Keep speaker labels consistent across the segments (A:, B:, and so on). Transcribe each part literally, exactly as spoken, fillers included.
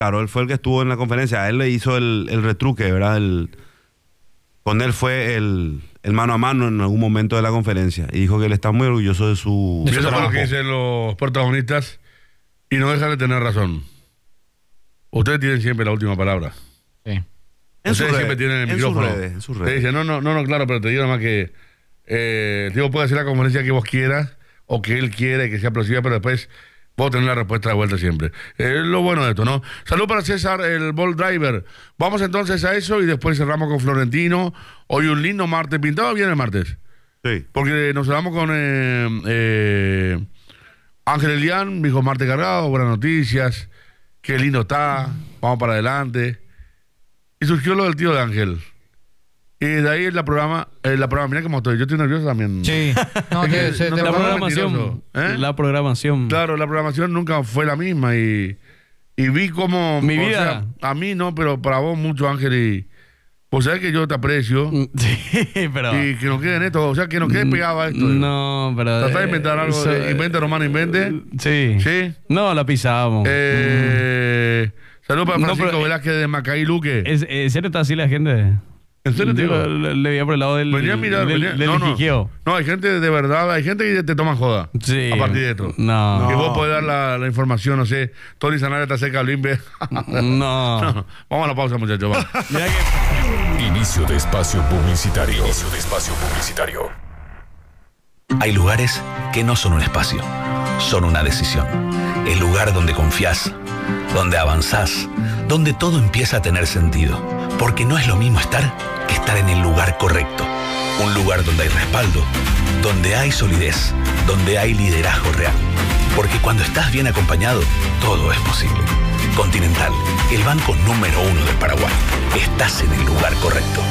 A: Claro, él fue el que estuvo en la conferencia. A él le hizo el, el retruque, ¿verdad? El, con él fue el, el mano a mano en algún momento de la conferencia. Y dijo que él está muy orgulloso de su...
B: Y eso fue lo que dicen los protagonistas y no dejan de tener razón. Ustedes tienen siempre la última palabra.
C: Sí.
B: En Ustedes siempre tienen el
A: en
B: micrófono.
A: Sus redes, en sus redes.
B: Te dicen, no, no, no, no, claro, pero te digo nada más que eh, el tipo puede hacer la conferencia que vos quieras o que él quiera y que sea explosiva, pero después vos tenés la respuesta de vuelta siempre. Es eh, lo bueno de esto, ¿no? Salud para César, el Bolt Driver. Vamos entonces a eso y después cerramos con Florentino. Hoy un lindo martes. ¿Pintado bien el martes?
A: Sí.
B: Porque nos cerramos con eh, eh, Ángel Elián, dijo martes cargado, buenas noticias. Qué lindo está, vamos para adelante. Y surgió lo del tío de Ángel. Y de ahí la programa, eh, la programa, mira cómo estoy, yo estoy nervioso también.
C: Sí. No,
B: Es
C: que
B: que
C: se
B: no
C: te
B: te
C: va-
B: pongas
D: programación.
B: mentiroso, ¿eh?
D: La programación.
B: Claro, la programación nunca fue la misma y, y vi cómo...
D: Mi
B: o
D: vida.
B: sea, a mí no, pero para vos mucho, Ángel, y... Pues sabes que yo te aprecio
D: Sí, pero...
B: y que nos quede en esto, o sea, que nos quede pegado a esto.
D: No, pero...
B: Tratá de inventar algo,
D: eso-
B: de- invente, Romano, invente.
D: Sí.
B: ¿Sí?
D: No, la pisábamos.
B: Eh, saludos para
D: No,
B: Francisco
D: pero-
B: Velázquez de Macaí Luque.
D: ¿Es, ¿En serio está así la gente?
B: ¿En serio te
D: Yo
B: digo?
D: le, le veía por el lado del...
B: Venía a mirar,
D: del,
B: venía-
D: del
B: no, no.
D: jiqueo.
B: No, hay gente de verdad, hay gente que te toma joda.
D: Sí.
B: A partir de esto.
D: No.
B: Que vos podés dar la, la información, no sé. Tony Sanabria está cerca del Limbe.
D: No.
B: Vamos a la pausa, muchachos. Va.
D: Mira que...
E: Inicio de espacio publicitario. Inicio de espacio publicitario.
F: Hay lugares que no son un espacio, son una decisión. El lugar donde confías, donde avanzás, donde todo empieza a tener sentido. Porque no es lo mismo estar que estar en el lugar correcto. Un lugar donde hay respaldo, donde hay solidez, donde hay liderazgo real. Porque cuando estás bien acompañado, todo es posible. Continental, el banco número uno del Paraguay. Estás en el lugar correcto.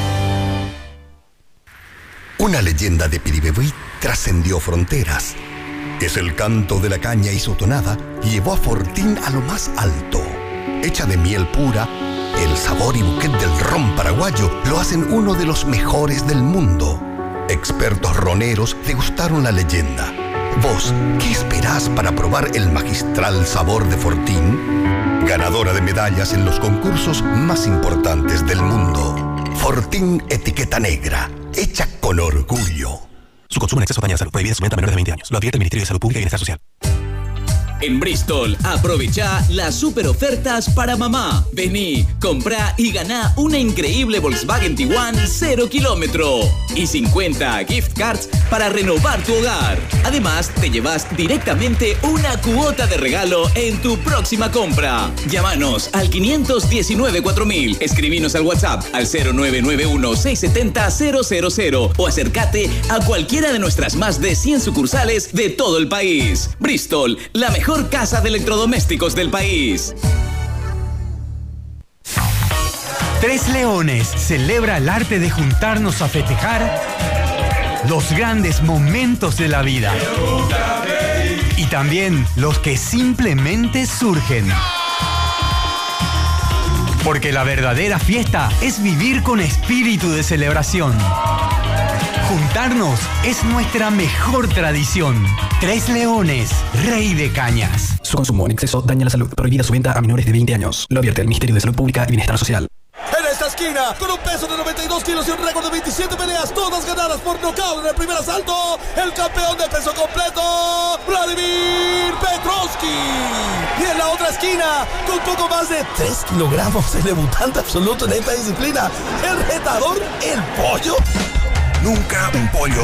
G: Una leyenda de Piribebuy trascendió fronteras. Es el canto de la caña y su tonada llevó a Fortín a lo más alto. Hecha de miel pura, el sabor y buquet del ron paraguayo lo hacen uno de los mejores del mundo. Expertos roneros degustaron la leyenda. ¿Vos qué esperás para probar el magistral sabor de Fortín? Ganadora de medallas en los concursos más importantes del mundo. Fortín Etiqueta Negra, hecha con orgullo.
H: Su consumo en exceso daña la salud. Prohibida su venta a menores de veinte años. Lo advierte el Ministerio de Salud Pública y Bienestar Social.
I: En Bristol, aprovecha las super ofertas para mamá. Vení, comprá y ganá una increíble Volkswagen Tiguan cero kilómetro y cincuenta gift cards para renovar tu hogar. Además, te llevas directamente una cuota de regalo en tu próxima compra. Llámanos al quinientos diecinueve cuatro mil, escribinos al WhatsApp al cero nueve nueve uno seis siete cero cero cero cero o acércate a cualquiera de nuestras más de cien sucursales de todo el país. Bristol, la mejor casa de electrodomésticos del país.
J: Tres Leones celebra el arte de juntarnos a festejar los grandes momentos de la vida y también los que simplemente surgen. Porque la verdadera fiesta es vivir con espíritu de celebración. Juntarnos es nuestra mejor tradición. Tres Leones, Rey de Cañas.
H: Su consumo en exceso daña la salud. Prohibida su venta a menores de veinte años. Lo advierte el Ministerio de Salud Pública y Bienestar Social.
K: En esta esquina, con un peso de noventa y dos kilos y un récord de veintisiete peleas, todas ganadas por nocaut en el primer asalto, el campeón de peso completo, Vladimir Petrovsky. Y en la otra esquina, con poco más de tres kilogramos, el debutante absoluto en esta disciplina, el retador, el pollo.
G: Nunca un pollo